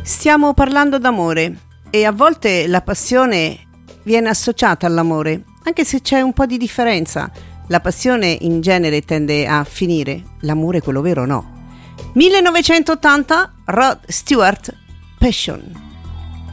Stiamo parlando d'amore e a volte la passione viene associata all'amore, anche se c'è un po' di differenza. La passione in genere tende a finire, l'amore quello vero no. 1980, Rod Stewart, Passion.